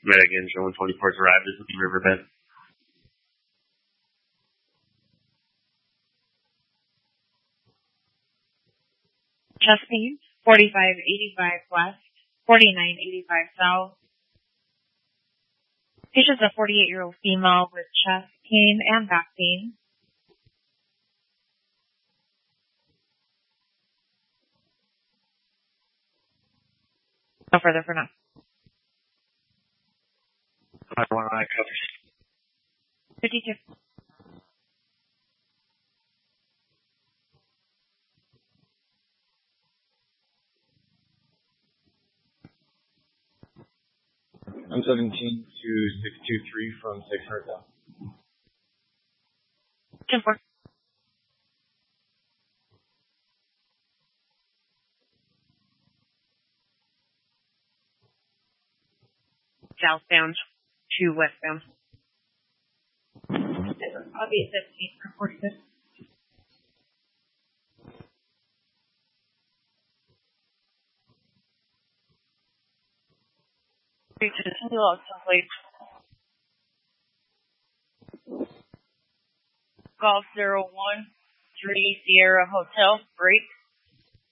Megan showing 24's arrived at the riverbed. Chest pain, 4585 west, 4985 south. Patient's a 48-year-old female with chest pain and back pain. No further for now. I want to covers. 52. I'm 17 to 623 from 600 down. 10-4. Southbound to westbound. I'll be 15 for 46. Golf 013 Sierra Hotel, break.